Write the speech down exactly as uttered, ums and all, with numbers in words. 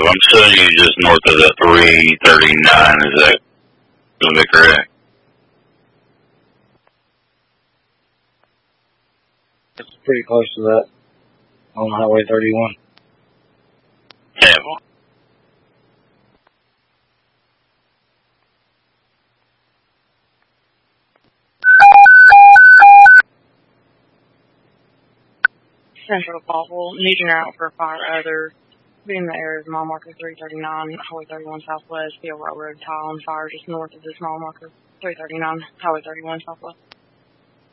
I'm showing you just north of the three thirty-nine. Is that going to be correct? It's pretty close to that on Highway thirty-one. Yeah. Central Call. Need you out for fire other. Be in the area of mile marker three thirty-nine, Highway thirty-one Southwest, Beale Road, tile on fire just north of this mile marker three thirty-nine, Highway thirty-one Southwest.